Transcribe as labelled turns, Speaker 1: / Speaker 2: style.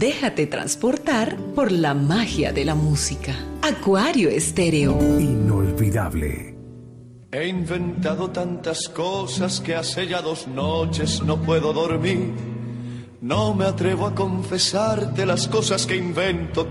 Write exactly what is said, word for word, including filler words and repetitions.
Speaker 1: Déjate transportar por la magia de la música. Acuario Estéreo.
Speaker 2: Inolvidable.
Speaker 3: He inventado tantas cosas que hace ya dos noches no puedo dormir. No me atrevo a confesarte las cosas que invento